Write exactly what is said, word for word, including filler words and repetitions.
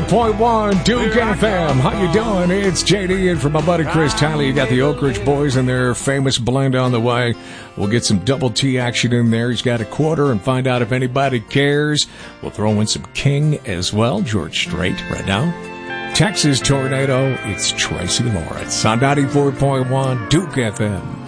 ninety-four point one Duke F M. How you doing? It's J D, and for my buddy Chris Talley, you got the Oak Ridge Boys and their famous blend on the way. We'll get some double T action in there. He's got a quarter and find out if anybody cares. We'll throw in some King as well. George Strait right now. Texas Tornado, it's Tracy Lawrence on ninety-four point one Duke F M.